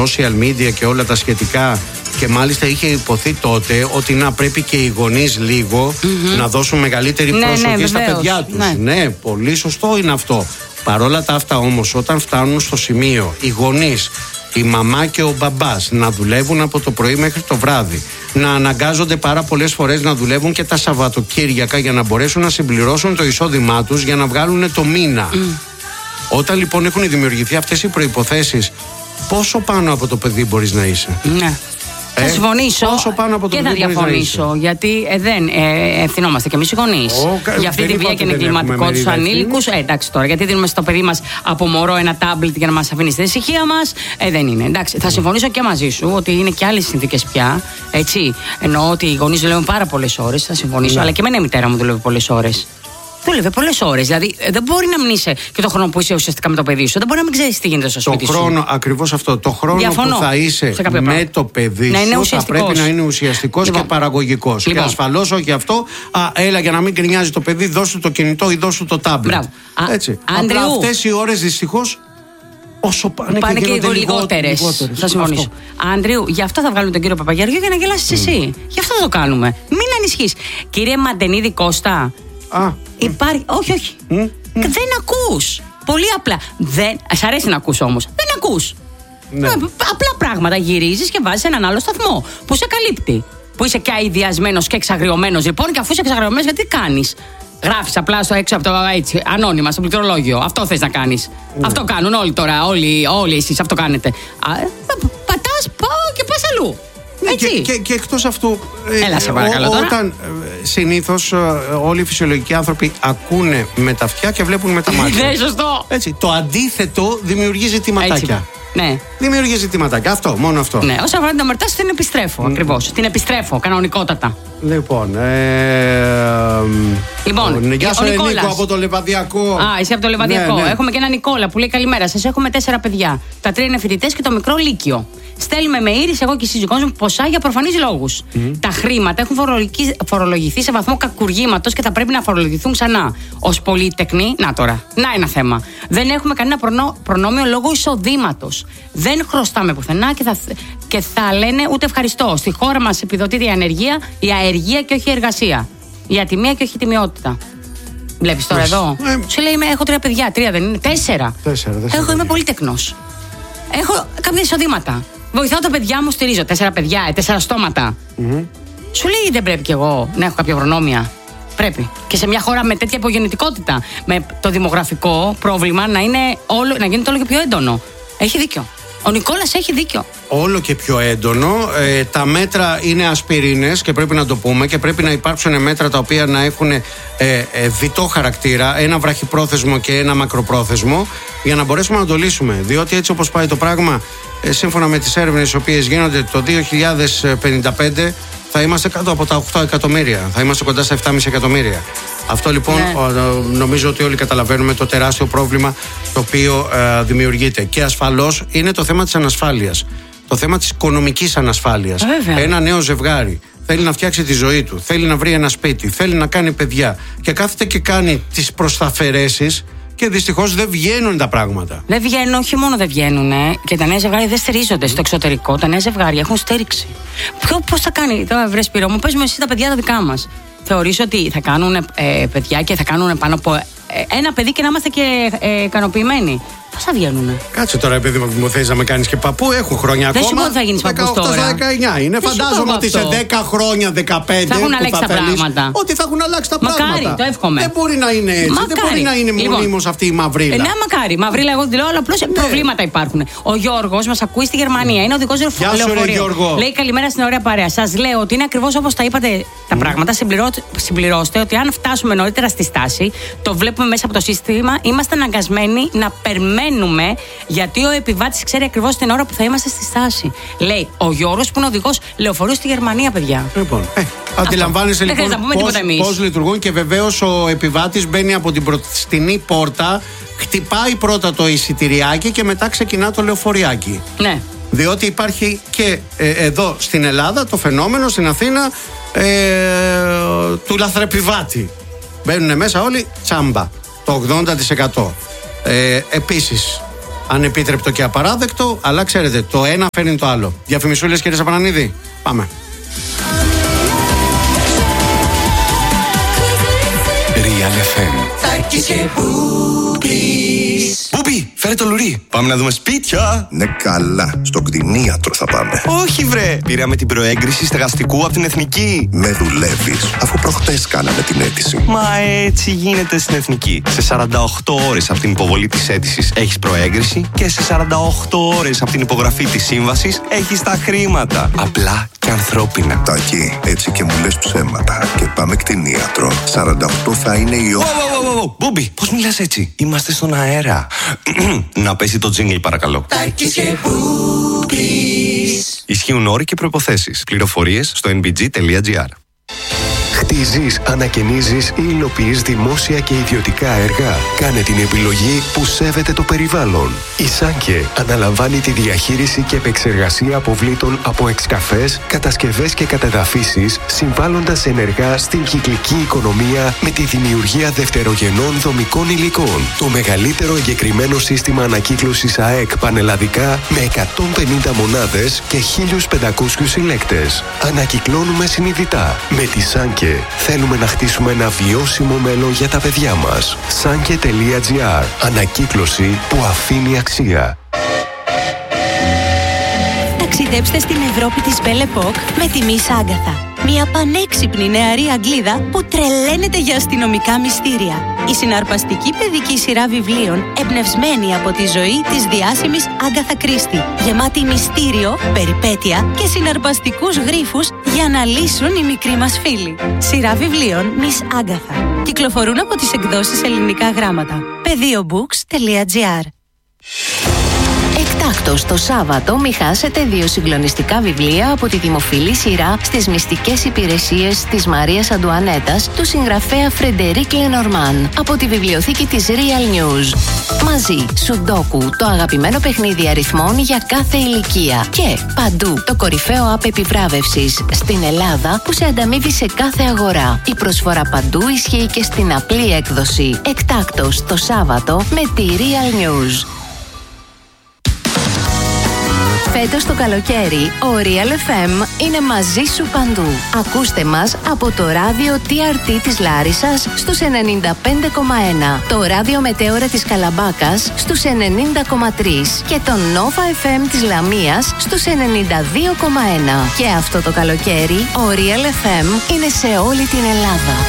social media και όλα τα σχετικά. Και μάλιστα είχε υποθεί τότε ότι να πρέπει και οι γονείς λίγο να δώσουν μεγαλύτερη προσοχή στα παιδιά τους. Ναι, πολύ σωστό είναι αυτό. Παρόλα τα αυτά όμως, όταν φτάνουν στο σημείο οι γονείς, η μαμά και ο μπαμπάς να δουλεύουν από το πρωί μέχρι το βράδυ, να αναγκάζονται πάρα πολλές φορές να δουλεύουν και τα Σαββατοκύριακα για να μπορέσουν να συμπληρώσουν το εισόδημά τους για να βγάλουν το μήνα. Όταν λοιπόν έχουν δημιουργηθεί αυτές οι προϋποθέσεις, πόσο πάνω από το παιδί μπορείς να είσαι? Ναι. Θα συμφωνήσω και θα διαφωνήσω, γιατί δεν ευθυνόμαστε κι εμείς οι γονείς για αυτή τη βία και την εγκληματικότητα στους ανήλικους. Εντάξει τώρα, γιατί δίνουμε στο παιδί μας από μωρό ένα τάμπλετ για να μας αφήνει στην ησυχία μας? Δεν είναι. Εντάξει, θα συμφωνήσω και μαζί σου ότι είναι και άλλες συνθήκες πια. Έτσι. Εννοώ ότι οι γονείς δουλεύουν πάρα πολλές ώρες, θα συμφωνήσω, αλλά και εμένα η μητέρα μου δουλεύει πολλές ώρες. Δούλευε πολλές ώρες. Δηλαδή δεν μπορεί να μην είσαι και το χρόνο που είσαι ουσιαστικά με το παιδί σου. Δεν μπορεί να μην ξέρεις τι γίνεται στο σπίτι σου. Το χρόνο, ακριβώς αυτό. Το χρόνο που θα είσαι με το παιδί σου θα πρέπει να είναι ουσιαστικός και παραγωγικός. Και ασφαλώς όχι αυτό. Έλα για να μην γκρινιάζει το παιδί, δώσ' του το κινητό ή δώσ' του το τάμπλετ. Έτσι. Απλά αυτές οι ώρες δυστυχώς όσο πάνε και λιγότερες. Θα συμφωνήσω. Αντρίου, γι' αυτό θα βγάλουμε τον κύριο Παπαγεωργίου για να γελάσεις εσύ. Γι' αυτό θα το κάνουμε. Μην ανησυχείς. Κύριε Μαντενίδη Κώστα. Υπάρχει. Όχι. Δεν ακούς. Πολύ απλά. Σ' αρέσει να ακούς όμως. Δεν ακούς. Ναι. Απλά πράγματα. Γυρίζεις και βάζεις έναν άλλο σταθμό που σε καλύπτει. Που είσαι και αηδιασμένος και εξαγριωμένος. Λοιπόν, και αφού είσαι εξαγριωμένος, γιατί κάνεις? Γράφεις απλά στο έξω από το έτσι, ανώνυμα, στο πληκτρολόγιο. Αυτό θες να κάνεις. Αυτό κάνουν όλοι τώρα. Όλοι εσείς αυτό κάνετε. Πατάς, πάω και πας αλλού. Και εκτός αυτού, έλα, σε παρακαλώ, όταν συνήθως όλοι οι φυσιολογικοί άνθρωποι ακούνε με τα αυτιά και βλέπουν με τα μάτια. Ναι, σωστό. Έτσι, το αντίθετο δημιουργεί ζητηματάκια. Ναι. Δημιουργεί ζητηματάκια. Αυτό, μόνο αυτό. Ναι, όσον αφορά την ομερτάση, την επιστρέφω ακριβώς. Την επιστρέφω κανονικότατα. Λοιπόν, γεια σου, Νίκο από το Λεβαδιακό. Εσύ από το Λεβαδιακό. Ναι. Έχουμε και έναν Νικόλα που λέει καλημέρα σας. Έχουμε 4 παιδιά. Τα 3 είναι φοιτητές και το μικρό λύκειο. Στέλνουμε με Ήρης, εγώ και η σύζυγός μου, ποσά για προφανείς λόγους. Τα χρήματα έχουν φορολογηθεί σε βαθμό κακουργήματος και θα πρέπει να φορολογηθούν ξανά. Ως πολύτεκνοι, να τώρα, να ένα θέμα. Δεν έχουμε κανένα προνόμιο λόγω εισοδήματος. Δεν χρωστάμε πουθενά και θα λένε ούτε ευχαριστώ. Στη χώρα μας επιδοτείται η αεργία και όχι η εργασία. Η ατιμία και όχι η τιμιότητα. Βλέπεις τώρα εδώ. Σου λέει έχω 3 παιδιά, 3 δεν είναι, 4. Είμαι πολύτεκνος. Έχω κάποια εισοδήματα. Βοηθάω τα παιδιά μου, στηρίζω 4 παιδιά, 4 στόματα. Σου λέει δεν πρέπει κι εγώ να έχω κάποια προνόμια? Πρέπει. Και σε μια χώρα με τέτοια υπογεννητικότητα, με το δημογραφικό πρόβλημα να γίνεται όλο και πιο έντονο. Έχει δίκιο. Ο Νικόλας έχει δίκιο. Όλο και πιο έντονο. Τα μέτρα είναι ασπιρίνες και πρέπει να το πούμε, και πρέπει να υπάρξουν μέτρα τα οποία να έχουν διτό χαρακτήρα, ένα βραχυπρόθεσμο και ένα μακροπρόθεσμο, για να μπορέσουμε να το λύσουμε. Διότι έτσι όπως πάει το πράγμα, σύμφωνα με τις έρευνες οι οποίες γίνονται, το 2055 θα είμαστε κάτω από τα 8 εκατομμύρια. Θα είμαστε κοντά στα 7,5 εκατομμύρια. Αυτό λοιπόν νομίζω ότι όλοι καταλαβαίνουμε το τεράστιο πρόβλημα το οποίο δημιουργείται. Και ασφαλώς είναι το θέμα της ανασφάλειας. Το θέμα της οικονομικής ανασφάλειας. Ένα νέο ζευγάρι θέλει να φτιάξει τη ζωή του, θέλει να βρει ένα σπίτι, θέλει να κάνει παιδιά και κάθεται και κάνει τις προσταφαιρέσεις. Και δυστυχώς δεν βγαίνουν τα πράγματα. Δεν βγαίνουν, όχι μόνο δεν βγαίνουν. Και τα νέα ζευγάρια δεν στηρίζονται στο εξωτερικό. Τα νέα ζευγάρια έχουν στήριξη. Πώς θα κάνει, τώρα βρε Σπύρο μου, πες μου εσύ τα παιδιά τα δικά μας. Θεωρείς ότι θα κάνουν παιδιά και θα κάνουν πάνω από ένα παιδί και να είμαστε και ικανοποιημένοι? Πώς θα βγαίνουνε? Κάτσε τώρα, επειδή μου θες να με κάνεις και παππού, έχω χρόνια ακόμα. Δεν σου πω ότι θα γίνεις παππούς τώρα. 18-19 είναι. Φαντάζομαι ότι σε 10 χρόνια, 15 θα έχουν αλλάξει τα πράγματα. Ότι θα έχουν αλλάξει τα πράγματα. Μακάρι, το εύχομαι. Δεν μπορεί να είναι έτσι. Μακάρι. Δεν μπορεί να είναι μονίμως αυτή η μαυρίλα. Ναι, μακάρι. Μαυρίλα, εγώ δηλώνω, αλλά απλώς προβλήματα υπάρχουν. Ο Γιώργος μας ακούει στη Γερμανία. Είναι οδηγός λεωφορείου. Λέει καλημέρα στην ωραία παρέα. Σας λέω ότι είναι ακριβώς όπως τα είπατε τα πράγματα. Συμπληρώστε ότι αν φτάσουμε νωρίτερα στη στάση, το βλέπουμε μέσα από το σύστημα, είμαστε αναγκασμένοι να περιμένουμε, γιατί ο επιβάτης ξέρει ακριβώς την ώρα που θα είμαστε στη στάση. Λέει ο Γιώργος που είναι οδηγός λεωφορείου στη Γερμανία, παιδιά. Λοιπόν, αντιλαμβάνεσαι λοιπόν πώς λειτουργούν, και βεβαίως ο επιβάτης μπαίνει από την μπροστινή πόρτα, χτυπάει πρώτα το εισιτηριάκι και μετά ξεκινά το λεωφοριάκι. Ναι. Διότι υπάρχει και εδώ στην Ελλάδα το φαινόμενο, στην Αθήνα, του λαθρεπιβάτη. Μπαίνουν μέσα όλοι τσάμπα, το 80%. Επίσης, ανεπίτρεπτο και απαράδεκτο, αλλά ξέρετε, το ένα φέρνει το άλλο. Διαφημισούλες, κύριε Σαπανανίδη, πάμε. Real FM. Μπούμπι, φέρε το λουρί. Πάμε να δούμε σπίτια. Ναι, καλά. Στον κτηνίατρο θα πάμε. Όχι, βρε. Πήραμε την προέγκριση στεγαστικού από την Εθνική. Με δουλεύεις, αφού προχτές κάναμε την αίτηση. Μα έτσι γίνεται στην Εθνική. Σε 48 ώρες από την υποβολή της αίτησης έχεις προέγκριση και σε 48 ώρες από την υπογραφή της σύμβασης έχεις τα χρήματα. Απλά και ανθρώπινα. Τάκη, έτσι και μου λες ψέματα. Και πάμε κτηνίατρο. 48 θα είναι η ώρα. Μπούμπι, πώς μιλάς έτσι? Είμαστε στον αέρα. Να πέσει το τζίνγκλ, παρακαλώ. Ισχύουν όροι και προϋποθέσεις. Πληροφορίες στο nbg.gr. Χτίζεις, ανακαινίζεις ή υλοποιείς δημόσια και ιδιωτικά έργα. Κάνε την επιλογή που σέβεται το περιβάλλον. Η Σάνκε αναλαμβάνει τη διαχείριση και επεξεργασία αποβλήτων από εξκαφές, κατασκευές και κατεδαφίσεις, συμβάλλοντας ενεργά στην κυκλική οικονομία με τη δημιουργία δευτερογενών δομικών υλικών. Το μεγαλύτερο εγκεκριμένο σύστημα ανακύκλωσης ΑΕΚ πανελλαδικά με 150 μονάδες και 1.500 συλλέκτες. Ανακυκλώνουμε συνειδητά. Με τη Σάνκε θέλουμε να χτίσουμε ένα βιώσιμο μέλλον για τα παιδιά μας. Sanke.gr. Ανακύκλωση που αφήνει αξία. Ταξιδέψτε στην Ευρώπη της Belle Époque με τη Miss Agatha. Μια πανέξυπνη νεαρή Αγγλίδα που τρελαίνεται για αστυνομικά μυστήρια. Η συναρπαστική παιδική σειρά βιβλίων εμπνευσμένη από τη ζωή της διάσημης Agatha Christie. Γεμάτη μυστήριο, περιπέτεια και συναρπαστικούς γρίφους για να λύσουν οι μικροί μας φίλοι. Σειρά βιβλίων Miss Agatha. Κυκλοφορούν από τις εκδόσεις Ελληνικά Γράμματα. Πεδίobooks.gr. Εκτάκτος το Σάββατο μη χάσετε 2 συγκλονιστικά βιβλία από τη δημοφιλή σειρά στις μυστικές υπηρεσίες της Μαρίας Αντουανέτας του συγγραφέα Φρεντερίκ Λενορμάν από τη βιβλιοθήκη της Real News. Μαζί, Σουντόκου, το αγαπημένο παιχνίδι αριθμών για κάθε ηλικία. Και παντού, το κορυφαίο app επιβράβευσης στην Ελλάδα που σε ανταμείβει σε κάθε αγορά. Η προσφορά παντού ισχύει και στην απλή έκδοση. Εκτάκτος το Σάββατο με τη Real News. Φέτος το καλοκαίρι, ο Real FM είναι μαζί σου παντού. Ακούστε μας από το ράδιο TRT της Λάρισσας στους 95,1, το ράδιο Μετέωρα της Καλαμπάκας στους 90,3 και το Nova FM της Λαμίας στους 92,1. Και αυτό το καλοκαίρι, ο Real FM είναι σε όλη την Ελλάδα.